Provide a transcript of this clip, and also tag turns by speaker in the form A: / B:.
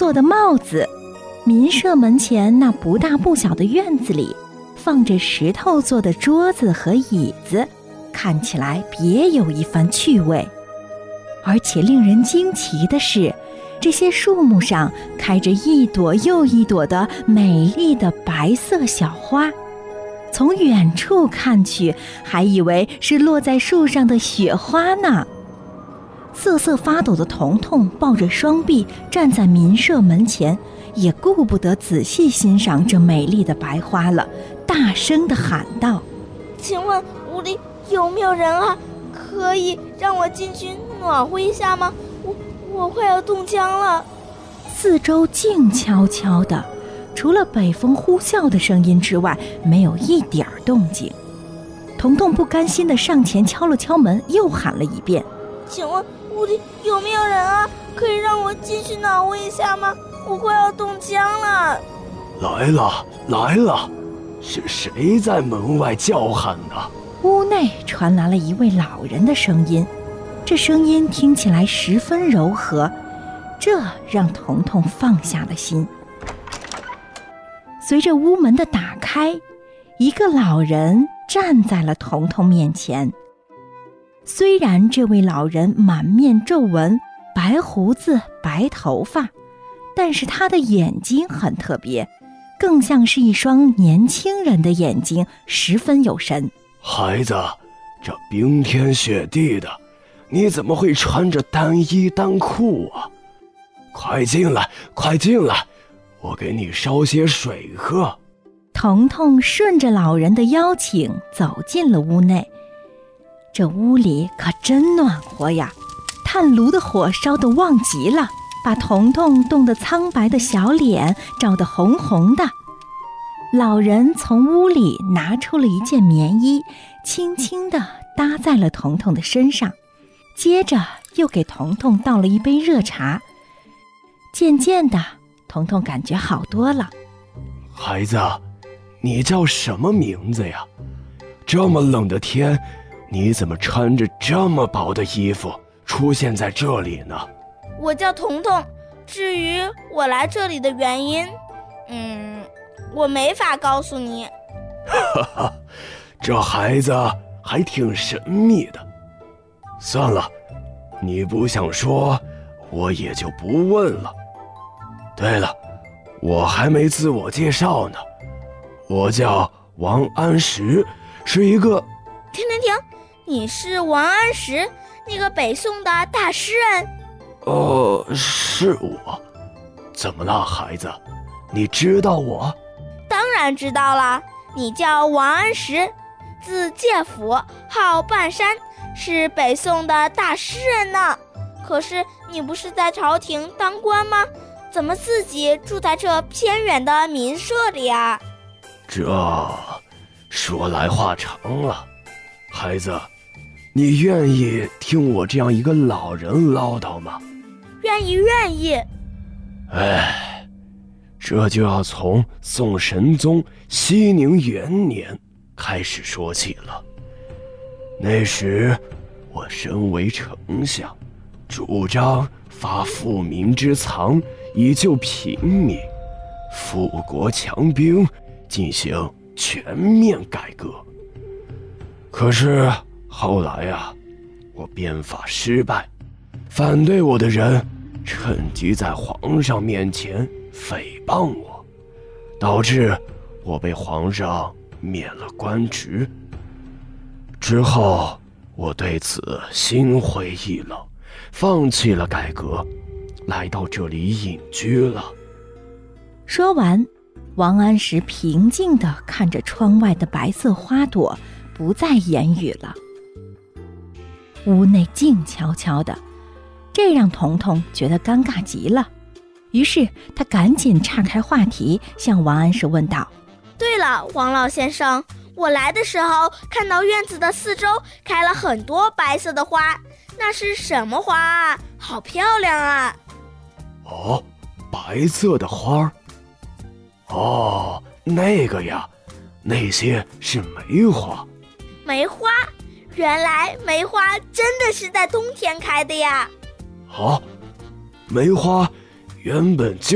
A: 做的帽子。民舍门前那不大不小的院子里，放着石头做的桌子和椅子，看起来别有一番趣味。而且令人惊奇的是，这些树木上开着一朵又一朵的美丽的白色小花，从远处看去，还以为是落在树上的雪花呢。瑟瑟发抖的彤彤抱着双臂站在民舍门前，也顾不得仔细欣赏这美丽的白花了，大声地喊道：
B: 请问屋里有没有人啊？可以让我进去暖和一下吗？我快要冻僵了。
A: 四周静悄悄的，除了北风呼啸的声音之外，没有一点动静。彤彤不甘心地上前敲了敲门，又喊了一遍：
B: 请问屋里有没有人啊？可以让我进去暖和一下吗？我快要冻僵了。
C: 来了来了，是谁在门外叫喊呢？
A: 屋内传来了一位老人的声音，这声音听起来十分柔和，这让彤彤放下了心。随着屋门的打开，一个老人站在了彤彤面前。虽然这位老人满面皱纹，白胡子白头发，但是他的眼睛很特别，更像是一双年轻人的眼睛，十分有神。
C: 孩子，这冰天雪地的，你怎么会穿着单衣单裤啊？快进来快进来，我给你烧些水喝。
A: 彤彤顺着老人的邀请走进了屋内。这屋里可真暖和呀，炭炉的火烧得旺极了，把彤彤冻得苍白的小脸照得红红的。老人从屋里拿出了一件棉衣，轻轻地搭在了彤彤的身上，接着又给彤彤倒了一杯热茶。渐渐的，彤彤感觉好多了。
C: 孩子，你叫什么名字呀？这么冷的天，你怎么穿着这么薄的衣服出现在这里呢？
B: 我叫彤彤，至于我来这里的原因，我没法告诉你。
C: 哈哈，这孩子还挺神秘的。算了，你不想说，我也就不问了。对了，我还没自我介绍呢，我叫王安石，是一个……
B: 停，你是王安石，那个北宋的大诗人？
C: 是我。怎么了，孩子？你知道我？
B: 当然知道了，你叫王安石，字介甫，号半山，是北宋的大诗人呢。可是你不是在朝廷当官吗？怎么自己住在这偏远的民舍里啊？
C: 这说来话长了。孩子，你愿意听我这样一个老人唠叨吗？
B: 愿意。
C: 哎，这就要从宋神宗熙宁元年开始说起了。那时我身为丞相，主张发富民之藏以救平民，富国强兵，进行全面改革。可是后来啊，我变法失败，反对我的人趁机在皇上面前诽谤我，导致我被皇上免了官职。之后我对此心灰意冷，放弃了改革，来到这里隐居了。
A: 说完，王安石平静地看着窗外的白色花朵，不再言语了。屋内静悄悄的，这让彤彤觉得尴尬极了。于是他赶紧岔开话题，向王安石问道：
B: 对了，王老先生，我来的时候看到院子的四周开了很多白色的花，那是什么花啊？好漂亮啊！
C: 哦，白色的花？哦，那个呀，那些是梅花。
B: 梅花？原来梅花真的是在冬天开的呀！
C: 好，梅花原本就